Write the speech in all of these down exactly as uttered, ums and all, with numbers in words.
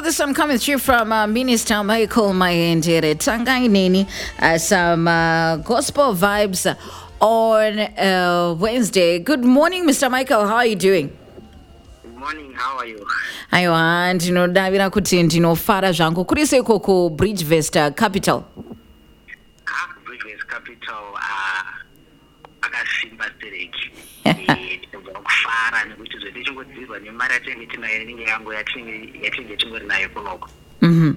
this one coming through from uh, Minister Michael Mayendere. Tangaineni, uh, some uh, gospel vibes on uh, Wednesday. Good morning, Mister Michael. How are you doing? Good morning. How are you? Aiwa, ndinodavira kuti ndinofara zvangu. Kuri seko ku Bridgevest uh, Capital. Ah, Bridgevest Capital. Ah, akasimba sereki. Kufara nekuti zvete chingodzirwa nemari yatinenge tinayo inenge yangu yatinenge tingori nayo kunoko. Mhm.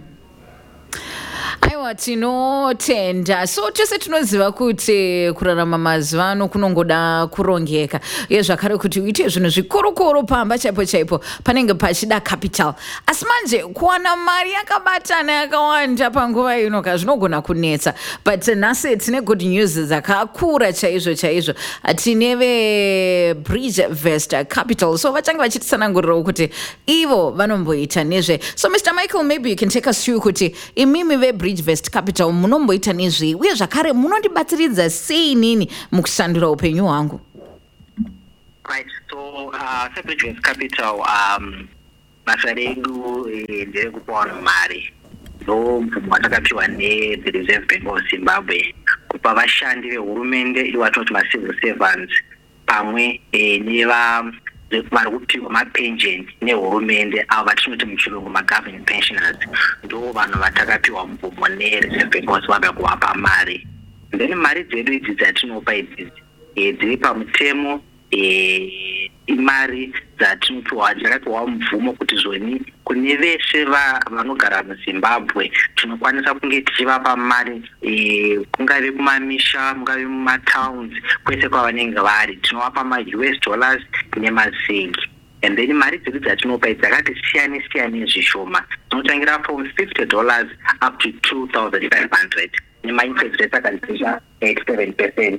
Aiwa, tinotenda. So tese tinoziva kuti kurarama mazuva ano kunongoda kurongeka. Uye zvakare kuti uite zvinhu zvikuru-kuru pamba chaipo chaipo panenge pachida capital. Asi manje kuwana mari yakabatana yakawanda panguva ino zvinogona kunetsa. But nhasi tine good news dzakakura chaizvo chaizvo. Tine ve Bridgevest Capital. So vachange vachititsanangurirawo kuti ivo vanomboita nezve. So Mister Michael, maybe you can take us through kuti imimi ve Bridgevest Capital munomboita nezvei uye zvakare munondibatsiridza sei nini mukushandura upenyu hwangu? Right, so uh, Bridgevest Capital um basa redu nderekupa vanhu mari. Ndo mvumo watakapiwa ne-the Reserve Bank of Zimbabwe kupa vashandi vehurumende ivo vatinoti ma-civil servants pamwe neva vari kupiwa mapension nehurumende avo vatinoti muchirungu ma-government pensioners. Ndo vanhu vatakapiwa mvumo ne-Reserve Bank of Zimbabwe kuvapa mari. Then mari dzedu idzi dzatinopa idzizi dziri pamutemo imari dzatinopiwa dzakapiwa mvumo kuti zvoni kune veshe vanogara muZimbabwe tinokwanisa kunge tichivapa mari kungave kumamisha mungave mumatowns kwese kwavanenge vari tinovapa ma-U S dollars nemazigi. And then mari dzedu dzatinopa idzi dzakati siyane siyane zvishoma dzinotangira from fifty dollars up to two thousand five hundred nema-interest rates akadzidziswa eight seven percent.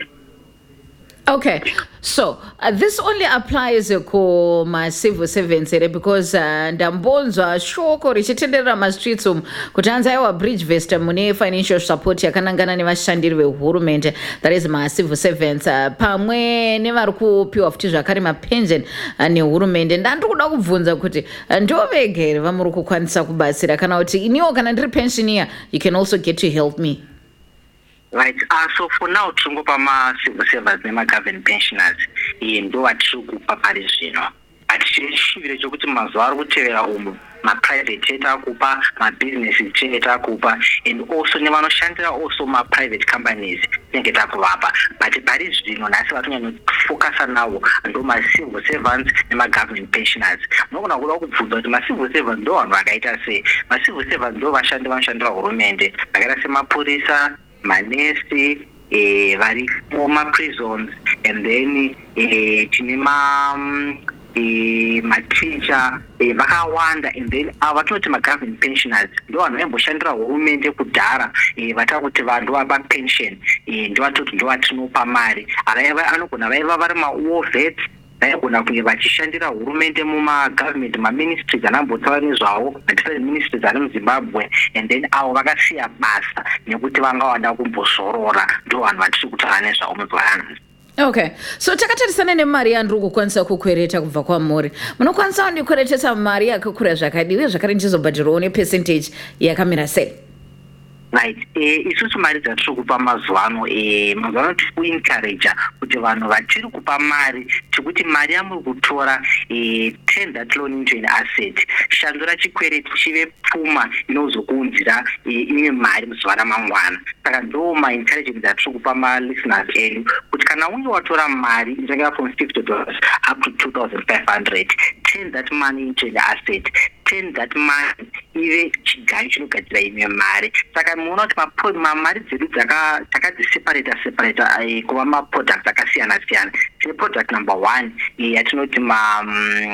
Okay, so uh, this only applies to my civil servants because uh, ndambonzwa shoko richitenderera mastreets um kuti hanzi aiwa Bridgevest mune financial support yakanangana nevashandiri vehurumende, that is my civil servants uh, pamwe nevari kupiwa futi zvakare mapension uh, nehurumende. Ndandiri kuda kubvunza kuti uh, ndo vega here vamuri kukwanisa kubatsira kana kuti iniwo kana ndiri pensioner you can also get to help me? Right, uh, so for now tingopa ma-civil servants nema-government pensioners ndo vatiri kupa pari zvino. Hatishivire chokuti mazuva ari kutevera umu ma-private chete akupa, ma-businesses chete takupa, and also nevanoshandira also ma-private companies tinenge takuvapa. But pari zvino nhasi vatonyanyofokasa navo ndo ma-civil servants nema-government pensioners. Munogona kuda kubvunza kuti ma-civil servants ndo vanhu vakaita sei? Ma-civil servants ndo vashandi vanoshandira hurumende vakaita semapurisa, manesi, eh, vari muma-prisons, and then eh, tine ma eh, ma-teacher eh, vakawanda, and then ava vatinoti ma-government pensioners ndo vanhu vaimboshandira hurumende kudhara eh, vatava kuti vanhu vapa-pension eh, ndo vatoti ndo vatinopa mari. Avaiva anogona vaiva vari ma-war vets vaigona kunge vachishandira hurumende muma-government ma-ministries anambotaura nezvavo ma-different ministries ari muZimbabwe, and then avo vakasiya basa nekuti vangawada kumbozorora ndo vanhu vatiri kutaura nezvavo muzvarana. Okay, so takatarisana nemari yandiri kukwanisa kukwereta kubva kwamuri. Munokwanisa kundikweretesa mari yakakura zvakadii uye zvakare ndichizobhadhirawo nepercentage yakamira sei? Right, eh, isusu mari dzatiri kupa mazuva ano eh, mazuva ano tiri kuencourage kuti vanhu vatiri kupa mari tikuti mari yamuri kutora eh, turn that loan into an asset, shandura chikwereti chive pfuma inozokuunzira eh, imwe mari muzuva ramangwana. Saka ndo ma-encouragement dzatiri kupa ma-listeners edu kuti kana unge watora mari inotangera from fifty dollars up to two thousand five hundred, turn that money into an asset, turn that money ive chigayo chinogadzira imwe mari. Saka muona kuti mari dzedu takadziseparata separata kuva ma-products akasiyana siyana. Tine product number one yatinoti ma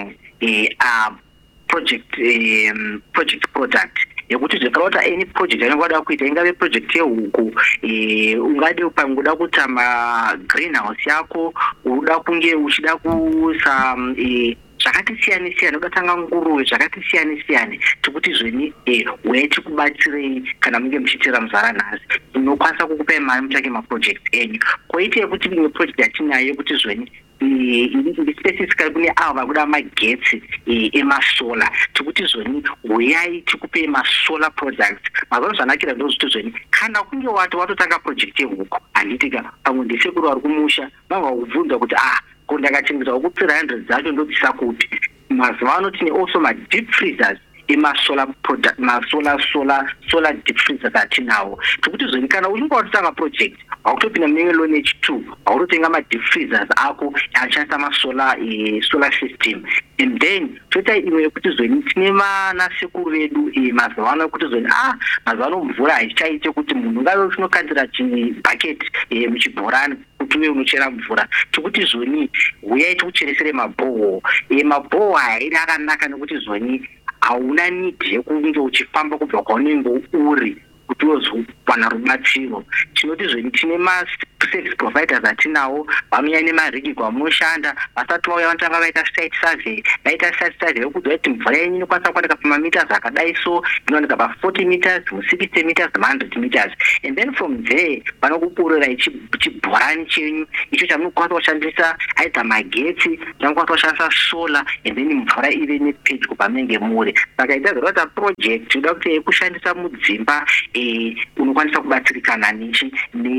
project project product yekuti zvikarota any project yanenge wada kuita, ingave project yehuku, ungade pangoda kuita ma-greenhouse yako, uruda kunge uchida kuisa zvakati siyane siyane, udatanga nguruve zvakati siyane siyane, tikuti zveni uye tikubatsirei kana munge muchitera muzara nhasi, inokwanisa kukupai mari mutsvake maproject enyu. Koite yekuti imwe project yatinayo yekuti zveni specifically kune avo vari kuda magetsi emasola tikuti zvoni uyai tikupe masolar products mazano zvanakira ndozviti zvoni kana kunge wati watotanga project yehuku handitika pamwe ndisekuru vari kumusha vanga kubvunza kuti ah ko ndakachengeta huku three hundred dzacho ndobvisa kupi mazuva ano tine also madeep freezers emasolar product masolar solar solar deep freezers atinawo tikuti zvoni kana uchinge watotanga project wakutopinda munenge loan H two wakutotenga madeep freezers ako achishandisa masolar solar system and then toita imwe yekuti zvoni tine vanasekuru vedu mazuva ano kuti zvoni ah mazuva ano mvura haichaite kuti munhu ngave uchinokadzira chibhaketi muchibhorani kuti uve unochera mvura tikuti zvoni uyai tikucheresere mabhoho mabhoho haidi akanaka nekuti zvoni hauna nidhi yekunge uchifamba kubva kwaunenge uri kuti uzowana rubatsiro tinoti zvoni tine maservice providers atinawo vamenya nemarigi kwamunoshanda vasati vauya vanotanga vaita site survey vaita site survey yokudza kuti mvura yenyu inokwanisa kuwanika pamameters akadai so inowanika pa-forty meters mu-sixty meters mu-one hundred meters and then from there vanokupurira chibhorani chenyu icho chamunokwanisa kushandisa aidha magetsi chamukwanisa kushandisa solar and then mvura ive nepedyo pamunenge muri saka itazorata project yoda kuti yekushandisa mudzimba unokwanisa kubatsirikana nichi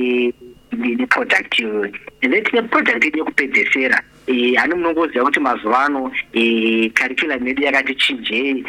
neproduct iyoyo and then tine product yedu yekupedzesera ani munongoziva kuti mazuva ano curriculum yedu yakati chinjei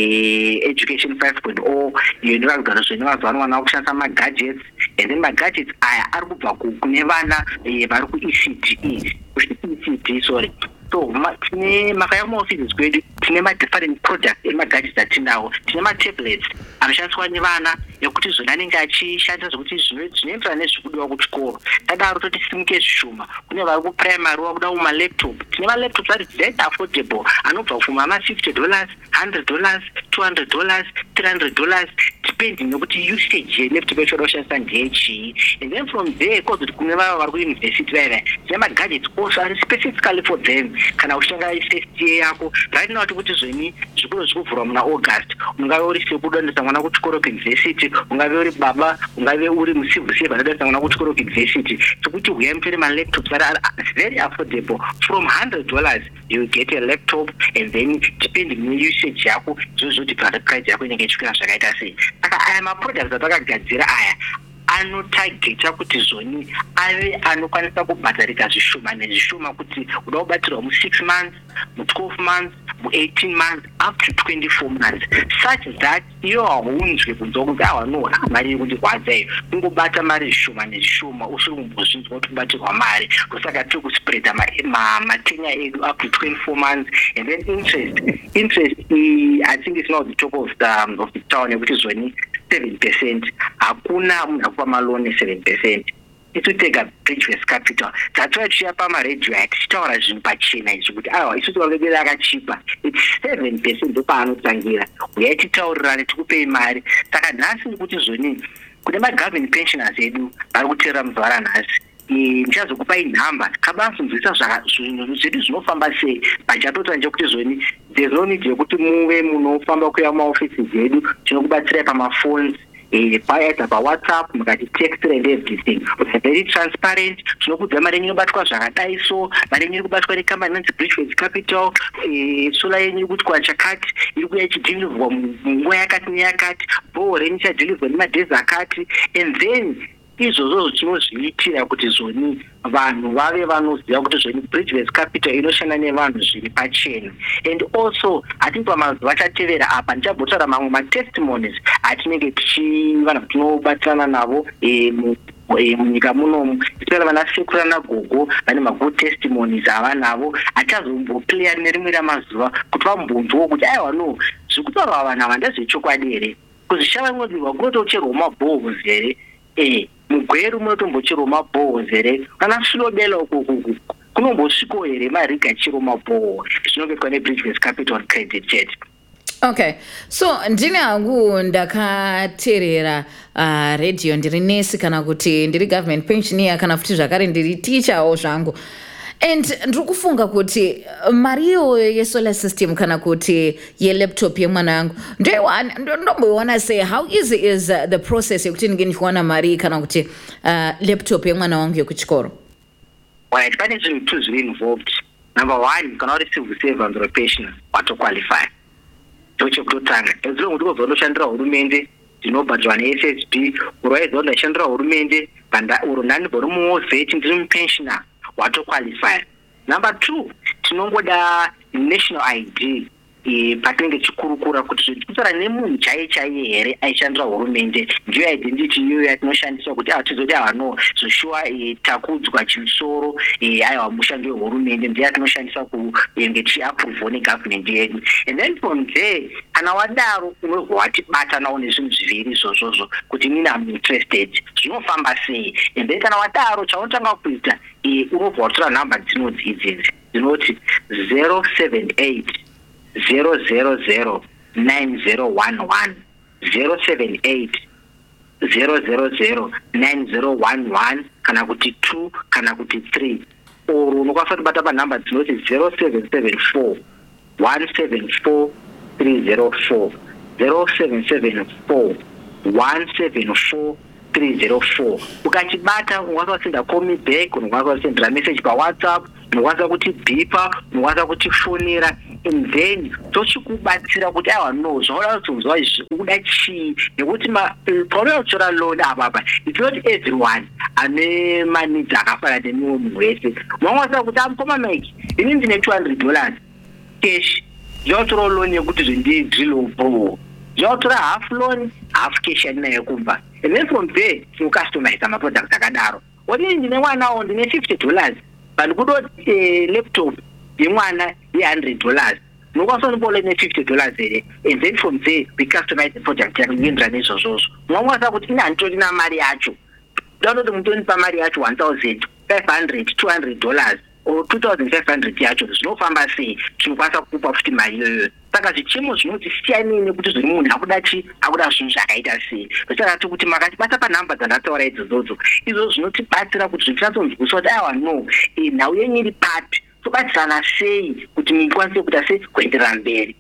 education five point oh iyo ndovagara zvene mazuva ano vana vakushandisa magadgets and then magadgets aya ari kubva kune vana vari ku-E C D E E C D sorry so tine makaya muoffices kwedu tine madifferent products emagadgets atinawo tine matablets anoshandiswa nevana ekuti zvona anenge achishandisa zvokuti zvinoenderana nezvikudiwa kuchikoro tadaro toti simuke zvishoma kune vari kuprimary vakuda kumalaptop tine malaptops ari very affordable anobva kufuma ma-fifty dollars hundred dollars two hundred dollars three hundred dollars depending nokuti usage yelaptop yacho kushandisa ndeyechii and then from there kozoti kune vava vari kuuniversity vaiva tine magadgets also ari specifically for them kana uchitanga first year yako right now tikuti zveni zvikoro zvikuvhurwa muna August ungave uri sekuda ndisa mwana kuchikoro kuuniversity ungave uri baba ungave uri mucivil servant ndisa mwana kuchikoro kuuniversity tikuti uyai mutore malaptops ari very affordable from one hundred dollars you get a laptop and then depending neusage yako zvozvoti price yako inenge ichikwira zvakaita sei saka aya maproducts atakagadzira aya anotargeta kuti zvoni ave anokwanisa kubhadharika zvishoma nezvishoma kuti uda kubatsirwa mu-six months mu-twelve months mu-eighteen months up to twenty-four months such that iyo haunzwe kunzwa kuti awa no mari iri kundirwadza iyo kungobata mari zvishoma nezvishoma usiri kumbozvinzwa kuti kubatirwa mari kusaka tiri kuspreada matenya edu up to twenty-four months and then interest interest I think it's not the top of the, of the town yekuti zvoni seven percent hakuna munhu akupa maloni seven percent isu tega Bridgewest Capital tatoya tichiya pamaredhiyo aya tichitaura zvinhu pachena izvi kuti aiwa isu tiwabebera akachipa its seven percent ndopaanotangira uyai titaurirane tikupei mari saka nhasi nekuti zvoni kune magovernment pensioners edu vari kuteerera muzuva ranhasi ndichazokupai nhamba kabanzunzisa zvinhu zvedu zvinofamba sei pachatota nje zvoni there's no need yekuti muve munofamba kuya mumaoffices edu tinokubatsirai pamaphones payaita pawhatsapp mukati text and everything it's very transparent tinokudza mari yenyu inobatwa zvakadai so mari yenyu iri kubatwa nekambani inonzi Bridgewest Capital sola yenyu iri kuitwa chakati iri kuya ichidhilivhwa munguva yakati neyakati bhoho renyu ichadhilivhwa nemadhezi akati and then izvozvo tinozviitira kuti zvoni vanhu vave vanoziva kuti zvoni Bridgewest Capital inoshanda nevanhu zviri pachena and also I think pamazuva achatevera apa ndichabhotaura mamwe matestimonies atinenge tichivanhu tinobatsirana navo munyika munomu especially vanasekuru nagogo vane magood testimonies avanavo achazomboplaya nerimwe ramazuva kuti vambonzwawo kuti aiwa no zviri kutaurwa vanhu ava ndezvechokwadi here kuzvishava rimwe kunotocherwa mabhohos here eh mugweru munotombocherwa mabhohos here kana Silobela ukoko kunombosvikawo here mariga acherwa mabhoho zvinoitwa neBridgewest Capital Credit Jet. Okay, so ndini hangu ndakateerera uh, radio ndiri nesi kana kuti ndiri government pensioner kana futi zvakare ndiri teacherwo zvangu and ndiri kufunga kuti mari iyoyo yesolar system kana kuti yelaptop yemwana yangu ndomboiwana sei how easy is uh, the process yekuti ndinge ndichiwana mari kana kuti uh, laptop yemwana wangu yekuchikoro? Alright, pane zvinhu two zviri involved. Number one, kana uri civil servant or a pensioner, watoqualify. Ndochekutotanga. Ezvino kuti uzondoshandira hurumende, dzinobhadharwa ne-S S B, urwaidza undoshandira hurumende, uro nani bori mumovheti ndiri mupensioner, watoqualify. Number two, tinongoda national I D. E, patinenge chikurukura kuti zvichitsara nemunhu chaiye chaiye here aishandira hurumende ndiyo identity iyoyo yatinoshandisa kuti atizoti hano zvoshuwa e, takudzwa chimusoro e, aiwa mushandi wehurumende ndiyo yatinoshandisa kunge tichiappruvwa negovernment yedu. And then from there kana wadaro unobva watibatanawo nezvinhu zviviri izvozvozvo kuti inini am interested zvinofamba sei. And then kana wadaro chaunotanga kuita e, unobva watora nhamba dzinodzi idzidzi dzinoti zero seven eight zero zero zero nine zero one one zero seven eight zero zero zero nine zero one one kana kuti two kana kuti three or unokwanisa kubata panhamba dzinoti zero seven seven four one seven four three zero four zero seven seven four one seven four three zero four. Ukachibata unokwanisa kusenda call me back, unokwanisa kusendera message pa WhatsApp, unokwanisa kuti bipa, unokwanisa kuti fonera, and then tochikubatsira kuti awa no zvaura kuzonzwa izvi kuda chii nekuti problem yokutora loan apapa it's not everyone ane maneeds akafanana nemuwo munhu wese. Unokwanisa kuti amukoma Mike ini ndine two hundred dollars cash ndinotora loan yekuti zvindidrilopo ndinotora half loan half cash yandinayo kumba. And then from there tinocustomize maproducts akadaro. Onini ndine mwanawo ndine fifty dollars but kudoti laptop yemwana ye hundred dollars. Unokwanisa kunobola ne fifty dollars here. And then from there we customize the project yako kuendera nezvozvozvo. Unokwanisa kuti ina nditori na mari yacho. Ndinoti mutoni pa mari yacho one thousand five hundred two hundred dollars or two thousand five hundred yacho zvinofamba sei tinokwanisa kukupa futi mari iyoyo. Saka zvichemo zvinoti siyanei nekuti zviri munhu akuda chi akuda zvinhu zvakaita sei. Saka kuti makatibata panhamba dzandataura idzodzo izvo zvinotibatsira kuti zvichatsonzwiswa kuti aiwa no nhau yenyu iri papi tobatsirana sei kuti mikwanise kuita sei kuenderera mberi.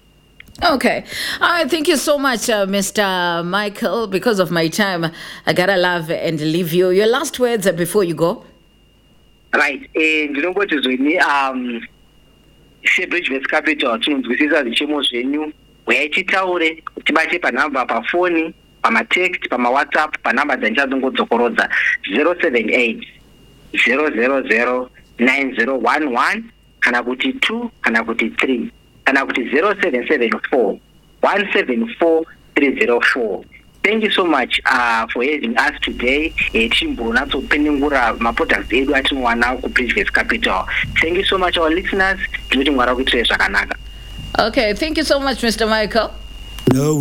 Okay. All right. Thank you so much, uh, Mister Michael. Because of my time, I gotta love and leave you. Your last words uh, before you go. Right. And you know what is with me? Um, Bridgewest Capital, tinonzwisisa zvichemo zvenyu uyai titaure tibate panhamba pafoni pamatext pamawhatsapp panhamba dzandichazongodzokorodza zero seven eight zero zero zero nine zero one one kana kuti two kana kuti three kana kuti zero seven seven four one seven four three zero four. Thank you so much uh, for having us today. Chimbonatsopenengura maproducts edu atinowana kuBridgewest Capital. Thank you so much our listeners. Tinoti Mwari akuitire zvakanaka. Okay, thank you so much Mister Michael. No.